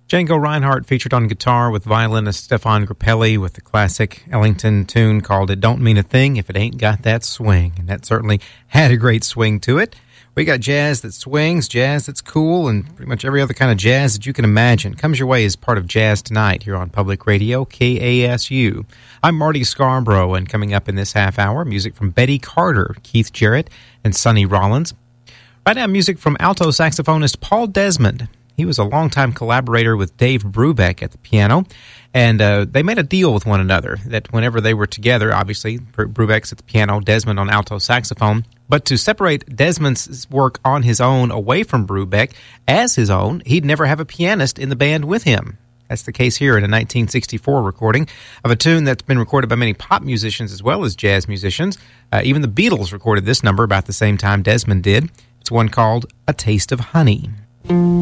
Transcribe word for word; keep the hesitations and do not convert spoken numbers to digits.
Django Reinhardt featured on guitar with violinist Stefan Grappelli with the classic Ellington tune called It Don't Mean a Thing If It Ain't Got That Swing. And that certainly had a great swing to it. We got jazz that swings, jazz that's cool, and pretty much every other kind of jazz that you can imagine comes your way as part of Jazz Tonight here on Public Radio, K A S U. I'm Marty Scarborough, and coming up in this half hour, music from Betty Carter, Keith Jarrett, and Sonny Rollins. Right now, music from alto saxophonist Paul Desmond. He was a longtime collaborator with Dave Brubeck at the piano, and uh, they made a deal with one another that whenever they were together, obviously, Brubeck's at the piano, Desmond on alto saxophone, but to separate Desmond's work on his own away from Brubeck as his own, he'd never have a pianist in the band with him. That's the case here in a nineteen sixty-four recording of a tune that's been recorded by many pop musicians as well as jazz musicians. Uh, even the Beatles recorded this number about the same time Desmond did. It's one called A Taste of Honey.